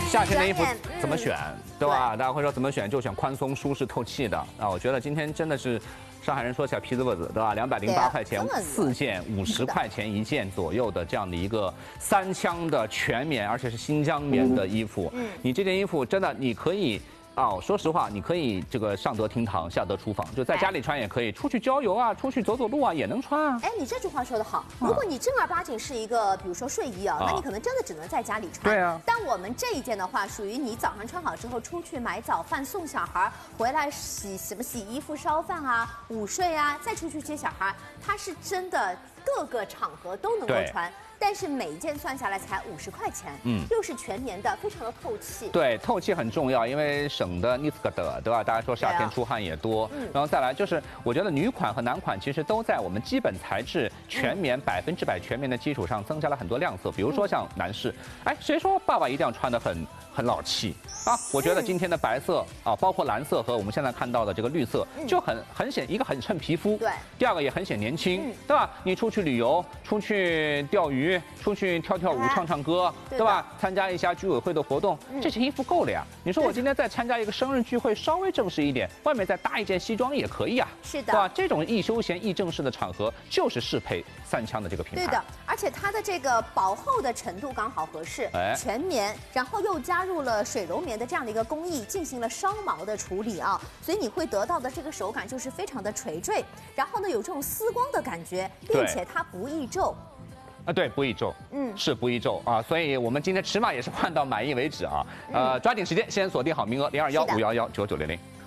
夏天的衣服怎么选，对吧？大家会说怎么选，就选宽松、舒适、透气的。啊，我觉得今天真的是。 上海人说起来皮子窝子，对吧？208块钱4件，50块钱1件左右的这样的一个3枪的全棉，而且是新疆棉的衣服。你这件衣服真的你可以。 哦，说实话，你可以这个上得厅堂，下得厨房，就在家里穿也可以，出去郊游啊，出去走走路啊，也能穿啊。 哎，你这句话说得好。如果你正儿八经是一个，比如说睡衣啊，那你可能真的只能在家里穿。 对啊。 但我们这一件的话，属于你早上穿好之后出去买早饭送小孩，回来洗衣服、烧饭啊、午睡啊，再出去接小孩，它是真的各个场合都能够穿。 但是每一件算下来才50块钱，又是全棉的，非常的透气。对， 透气很重要，因为省得你个的，对吧？大家说夏天出汗也多，然后再来就是，我觉得女款和男款其实都在我们基本材质全棉100%全棉的基础上增加了很多亮色，比如说像男士，哎，谁说爸爸一定要穿得很老气啊？我觉得今天的白色啊，包括蓝色和我们现在看到的这个绿色，就很显，一个很衬皮肤， 对， 第二个也很显年轻，对吧？你出去旅游，出去钓鱼。 出去跳跳舞、唱唱歌，对吧？参加一下居委会的活动，这件衣服够了呀。你说我今天再参加一个生日聚会，稍微正式一点，外面再搭一件西装也可以啊。 是的， 对吧？这种易休闲、易正式的场合，就是适配3枪的这个品牌。 对的，而且它的这个薄厚的程度刚好合适，全棉，然后又加入了水柔棉的这样的一个工艺，进行了烧毛的处理啊，所以你会得到的这个手感就是非常的垂坠，然后呢有这种丝光的感觉，并且它不易皱。 啊，对，不易皱，是不易皱啊，所以我们今天尺码也是换到满意为止啊，抓紧时间先锁定好名额0215119900。